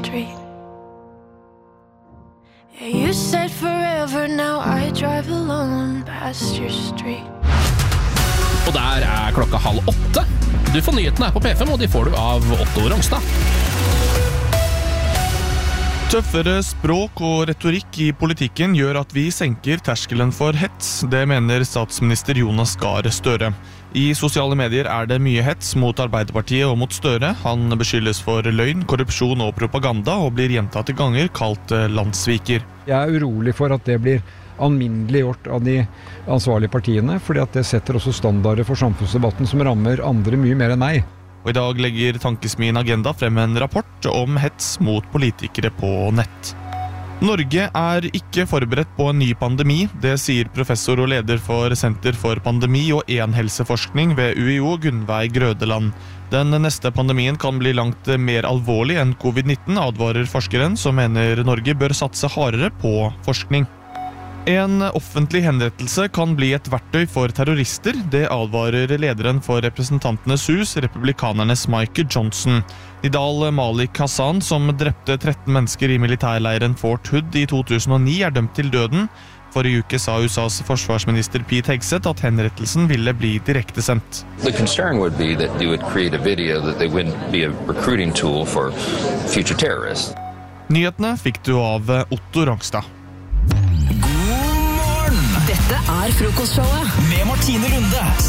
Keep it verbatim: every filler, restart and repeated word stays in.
street. Yeah, you said forever, now I drive alone past your street. Og der er klokka halv åtte. Du får nyhetene her på P fem, og de får du av Otto Rongstad. Tøffere språk og retorikk i politikken gjør at vi senker terskelen for hets. Det mener statsminister Jonas Gahr Støre. I sosiale medier er det mye hets mot Arbeiderpartiet og mot Støre. Han beskyldes for løgn, korrupsjon og propaganda og blir gjentatte ganger kalt landssviker. Jeg er urolig for at det blir alminneliggjort av de ansvarlige partiene, fordi at det setter også standarder for samfunnsdebatten som rammer andre mye mer enn meg. Og i dag legger Tankesmien Agenda frem en rapport om hets mot politikere på nett. Norge er ikke forberedt på en ny pandemi, det sier professor og leder for Senter for pandemi- og enhelseforskning ved U I O, Gunnveig Grødeland. Den neste pandemien kan bli langt mer alvorlig enn covid nitten, advarer forskeren, som mener Norge bør satse hardere på forskning. En offentlig henrettelse kan bli et verktøy for terrorister, det advarer lederen for Representantenes hus, republikanernes Mike Johnson. Nidal Malik Hassan, som drepte tretten mennesker i militærleiren Fort Hood i to tusen og ni, er dømt til døden. Forrige uke sa U S A's forsvarsminister Pete Hegseth at henrettelsen ville bli direkte sendt. The concern would be that you would create a video that they wouldn't be a recruiting tool for future terrorists. Nyhetene fikk du av Otto Rongstad. Dette er Frokostshowet med Martine Lunde,